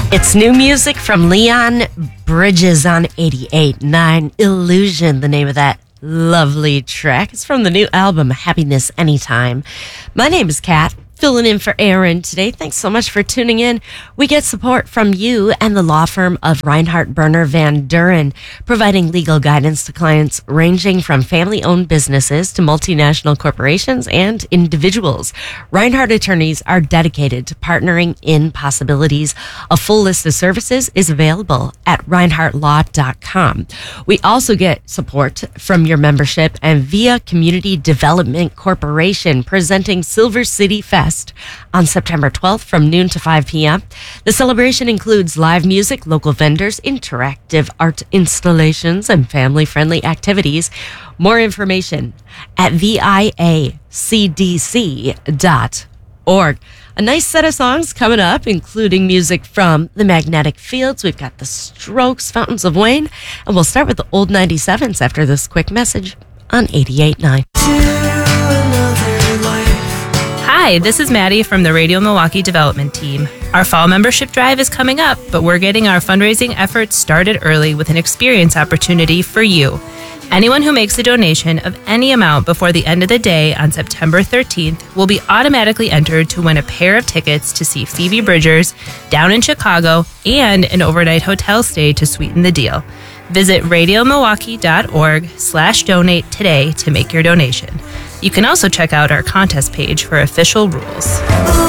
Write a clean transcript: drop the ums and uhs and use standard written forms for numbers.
It's new music from Leon Bridges on 88.9. Illusion, the name of that lovely track. It's from the new album, Happiness Anytime. My name is Kat, filling in for Aaron today. Thanks so much for tuning in. We get support from you and the law firm of Reinhardt Berner Van Duren, providing legal guidance to clients ranging from family-owned businesses to multinational corporations and individuals. Reinhardt attorneys are dedicated to partnering in possibilities. A full list of services is available at reinhardtlaw.com. We also get support from your membership and via Community Development Corporation, presenting Silver City Fest on September 12th from noon to 5 p.m. The celebration includes live music, local vendors, interactive art installations, and family-friendly activities. More information at viacdc.org. A nice set of songs coming up, including music from the Magnetic Fields. We've got the Strokes, Fountains of Wayne, and we'll start with the old 97s after this quick message on 88.9. Hi, this is Maddie from the Radio Milwaukee Development Team. Our fall membership drive is coming up, but we're getting our fundraising efforts started early with an experience opportunity for you. Anyone who makes a donation of any amount before the end of the day on September 13th will be automatically entered to win a pair of tickets to see Phoebe Bridgers down in Chicago and an overnight hotel stay to sweeten the deal. Visit radiomilwaukee.org/donate today to make your donation. You can also check out our contest page for official rules.